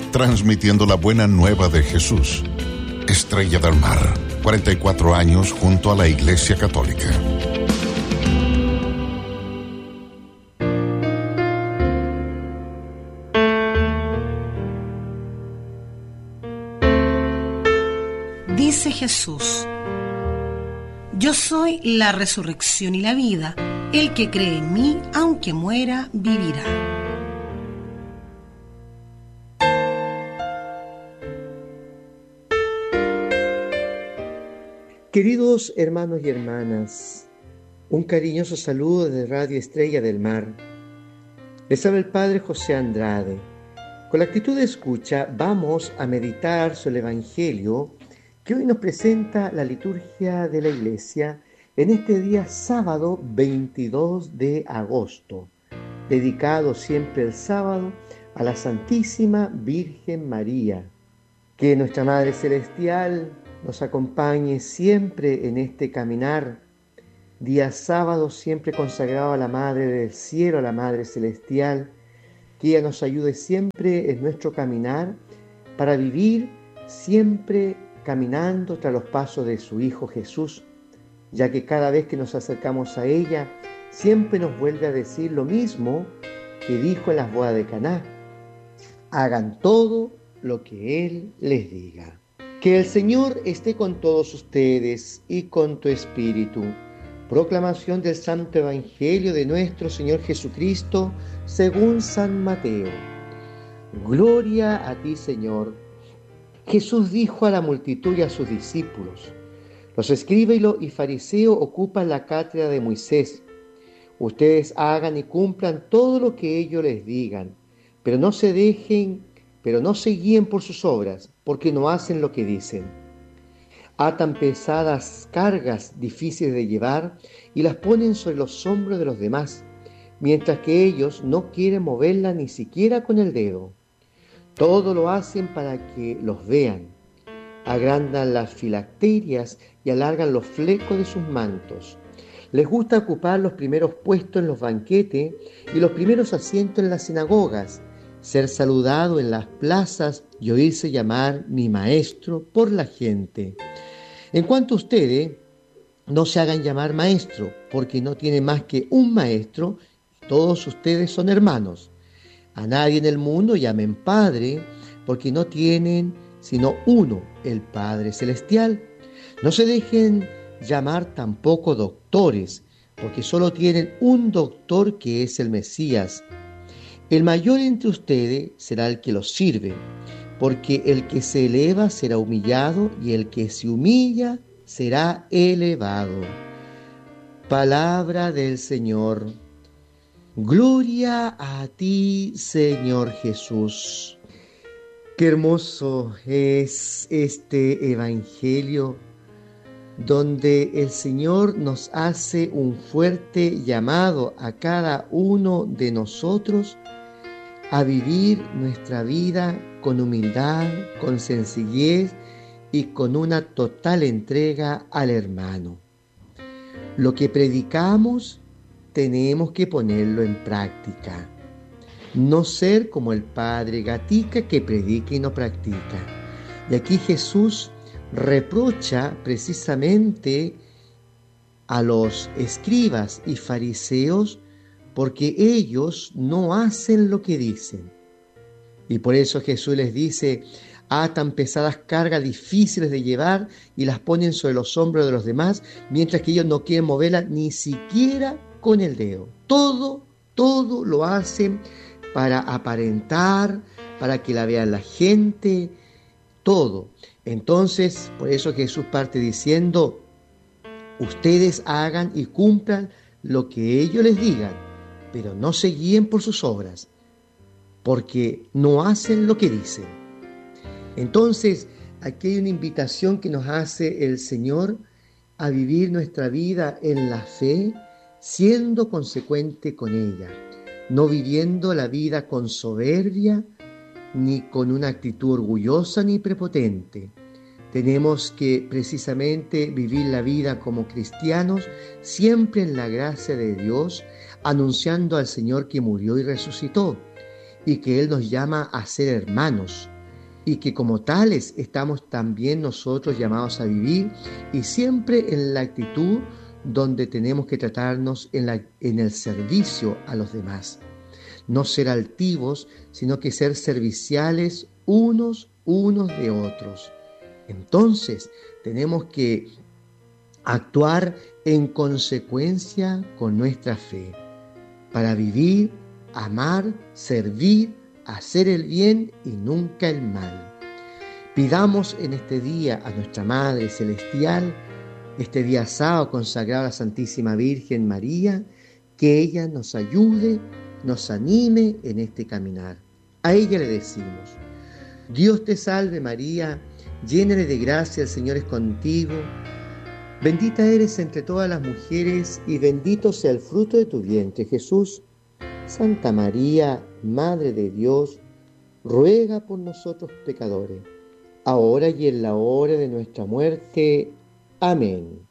transmitiendo la buena nueva de Jesús. Estrella del Mar, 44 años junto a la Iglesia Católica. Dice Jesús: yo soy la resurrección y la vida. El que cree en mí, aunque muera, vivirá. Queridos hermanos y hermanas, un cariñoso saludo desde Radio Estrella del Mar. Les habla el Padre José Andrade. Con la actitud de escucha vamos a meditar sobre el Evangelio que hoy nos presenta la liturgia de la Iglesia en este día sábado 22 de agosto, dedicado siempre el sábado a la Santísima Virgen María. Que nuestra Madre Celestial nos acompañe siempre en este caminar, día sábado siempre consagrado a la Madre del Cielo, a la Madre Celestial, que ella nos ayude siempre en nuestro caminar para vivir siempre caminando tras los pasos de su Hijo Jesús, ya que cada vez que nos acercamos a ella, siempre nos vuelve a decir lo mismo que dijo en las bodas de Caná: hagan todo lo que Él les diga. Que el Señor esté con todos ustedes y con tu espíritu. Proclamación del Santo Evangelio de nuestro Señor Jesucristo según San Mateo. Gloria a ti, Señor. Jesús dijo a la multitud y a sus discípulos: los escribas y fariseos ocupan la cátedra de Moisés. Ustedes hagan y cumplan todo lo que ellos les digan, pero no se guíen por sus obras, porque no hacen lo que dicen. Atan pesadas cargas difíciles de llevar y las ponen sobre los hombros de los demás, mientras que ellos no quieren moverlas ni siquiera con el dedo. Todo lo hacen para que los vean. Agrandan las filacterias y alargan los flecos de sus mantos. Les gusta ocupar los primeros puestos en los banquetes y los primeros asientos en las sinagogas, ser saludado en las plazas y oírse llamar mi maestro por la gente. En cuanto a ustedes, no se hagan llamar maestro, porque no tienen más que un maestro, y todos ustedes son hermanos. A nadie en el mundo llamen Padre, porque no tienen sino uno, el Padre Celestial. No se dejen llamar tampoco doctores, porque solo tienen un doctor, que es el Mesías. El mayor entre ustedes será el que los sirve, porque el que se eleva será humillado y el que se humilla será elevado. Palabra del Señor. Gloria a ti, Señor Jesús. Qué hermoso es este Evangelio, donde el Señor nos hace un fuerte llamado a cada uno de nosotros a vivir nuestra vida con humildad, con sencillez y con una total entrega al hermano. Lo que predicamos tenemos que ponerlo en práctica. No ser como el padre Gatica, que predica y no practica. Y aquí Jesús reprocha precisamente a los escribas y fariseos porque ellos no hacen lo que dicen. Y por eso Jesús les dice: atan pesadas cargas difíciles de llevar y las ponen sobre los hombros de los demás, mientras que ellos no quieren moverlas ni siquiera con el dedo. Todo lo hacen para aparentar, para que la vean la gente, todo. Entonces, por eso Jesús parte diciendo: ustedes hagan y cumplan lo que ellos les digan, pero no se guíen por sus obras, porque no hacen lo que dicen. Entonces, aquí hay una invitación que nos hace el Señor a vivir nuestra vida en la fe, siendo consecuente con ella, no viviendo la vida con soberbia, ni con una actitud orgullosa ni prepotente. Tenemos que precisamente vivir la vida como cristianos, siempre en la gracia de Dios, anunciando al Señor que murió y resucitó, y que Él nos llama a ser hermanos, y que como tales estamos también nosotros llamados a vivir, y siempre en la actitud donde tenemos que tratarnos en el servicio a los demás. No ser altivos, sino que ser serviciales unos de otros. Entonces tenemos que actuar en consecuencia con nuestra fe, para vivir, amar, servir, hacer el bien y nunca el mal. Pidamos en este día a nuestra Madre Celestial, este día sábado consagrado a la Santísima Virgen María, que ella nos ayude, nos anime en este caminar. A ella le decimos: Dios te salve María, llena eres de gracia, el Señor es contigo. Bendita eres entre todas las mujeres y bendito sea el fruto de tu vientre, Jesús. Santa María, Madre de Dios, ruega por nosotros pecadores, ahora y en la hora de nuestra muerte. Amén.